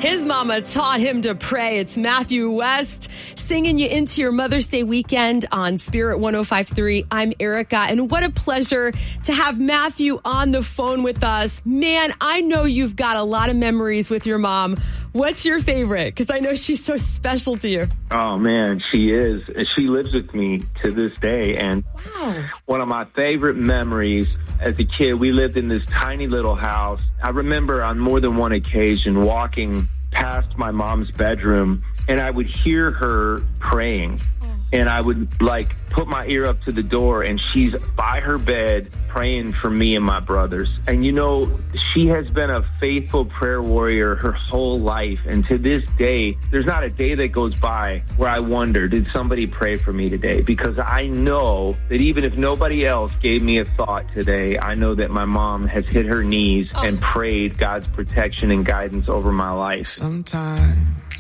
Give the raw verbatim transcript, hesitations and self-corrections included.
His mama taught him to pray. It's Matthew West singing you into your Mother's Day weekend on Spirit one oh five point three. I'm Erica, and what a pleasure to have Matthew on the phone with us. Man, I know you've got a lot of memories with your mom. What's your favorite? Because I know she's so special to you. Oh, man, she is. She lives with me to this day. And wow. One of my favorite memories as a kid, we lived in this tiny little house. I remember on more than one occasion walking past my mom's bedroom, and I would hear her praying. And I would, like, put my ear up to the door, and she's by her bed praying for me and my brothers. And, you know, she has been a faithful prayer warrior her whole life. And to this day, there's not a day that goes by where I wonder, did somebody pray for me today? Because I know that even if nobody else gave me a thought today, I know that my mom has hit her knees oh. and prayed God's protection and guidance over my life. Sometimes